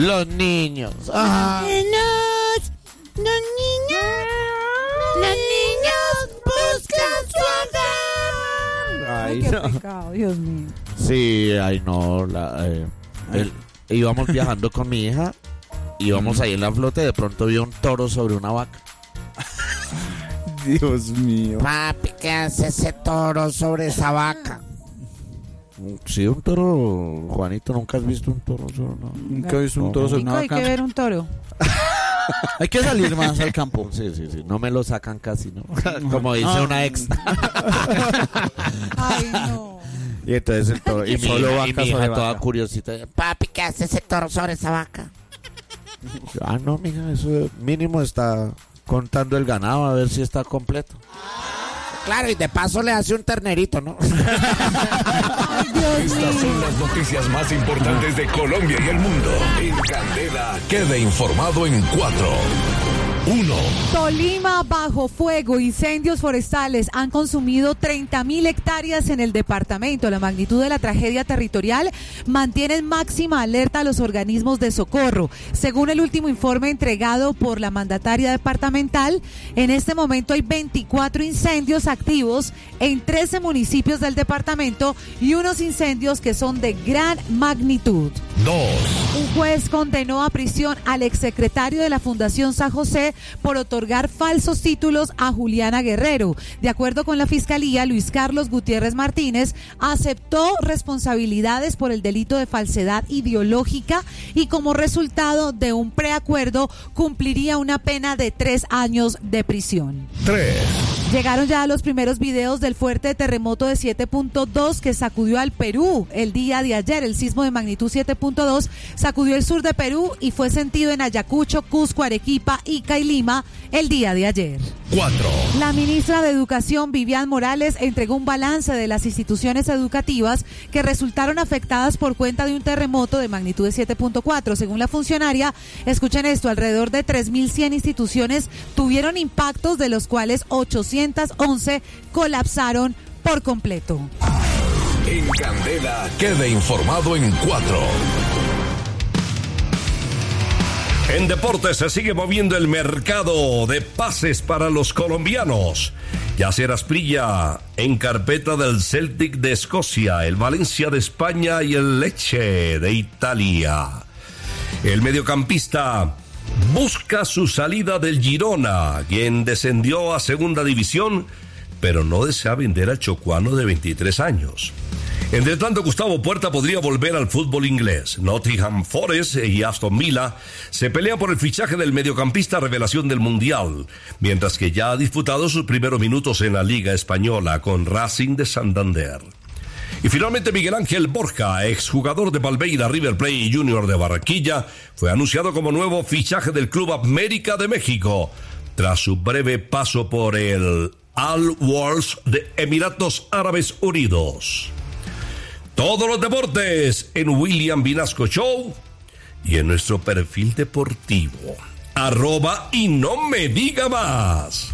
Los niños. Los niños buscan su hogar. Ay, Qué no. pecado, Dios mío. Sí, ay no. Íbamos viajando con mi hija. Íbamos ahí en la flota y de pronto vi un toro sobre una vaca. Dios mío. Papi, ¿qué hace ese toro sobre esa vaca? Sí, un toro, Juanito, ¿nunca has visto un toro sobre una vaca? Nunca he visto un toro sobre una Hay que vaca. ver un toro. Hay que salir más al campo. Sí, no me lo sacan casi, ¿no? Como dice una ex. Ay, no. Y entonces el toro, y mi Solo hija, vaca sobre toda vaca. curiosita. Papi, ¿qué hace ese toro sobre esa vaca? Ah, no, mija, eso mínimo está contando el ganado a ver si está completo. Claro, y de paso le hace un ternerito, ¿no? Ay, Dios Estas son mío. las noticias más importantes de Colombia y el mundo. En Candela, quede informado en 4. 1. Tolima bajo fuego, incendios forestales han consumido 30.000 hectáreas en el departamento. La magnitud de la tragedia territorial mantiene en máxima alerta a los organismos de socorro. Según el último informe entregado por la mandataria departamental, en este momento hay 24 incendios activos en 13 municipios del departamento y unos incendios que son de gran magnitud. 2. Un juez condenó a prisión al exsecretario de la Fundación San José por otorgar falsos títulos a Juliana Guerrero. De acuerdo con la Fiscalía, Luis Carlos Gutiérrez Martínez aceptó responsabilidades por el delito de falsedad ideológica y como resultado de un preacuerdo cumpliría una pena de 3 años de prisión. 3. Llegaron ya los primeros videos del fuerte terremoto de 7.2 que sacudió al Perú el día de ayer. El sismo de magnitud 7.2 sacudió el sur de Perú y fue sentido en Ayacucho, Cusco, Arequipa, Ica y Lima el día de ayer. 4. La ministra de Educación, Vivian Morales, entregó un balance de las instituciones educativas que resultaron afectadas por cuenta de un terremoto de magnitud de 7.4. Según la funcionaria, escuchen esto, alrededor de 3.100 instituciones tuvieron impactos, de los cuales 811 colapsaron por completo. En Candela, quede informado en 4. En deportes se sigue moviendo el mercado de pases para los colombianos. Yacer Asprilla en carpeta del Celtic de Escocia, el Valencia de España y el Lecce de Italia. El mediocampista busca su salida del Girona, quien descendió a segunda división, pero no desea vender al chocuano de 23 años. Entre tanto, Gustavo Puerta podría volver al fútbol inglés. Nottingham Forest y Aston Villa se pelean por el fichaje del mediocampista revelación del Mundial, mientras que ya ha disputado sus primeros minutos en la Liga Española con Racing de Santander. Y finalmente Miguel Ángel Borja, exjugador de Palmeiras, River Plate y Junior de Barranquilla, fue anunciado como nuevo fichaje del Club América de México, tras su breve paso por el Al Wars de Emiratos Árabes Unidos. Todos los deportes en William Vinasco Show y en nuestro perfil deportivo. @ y no me diga más.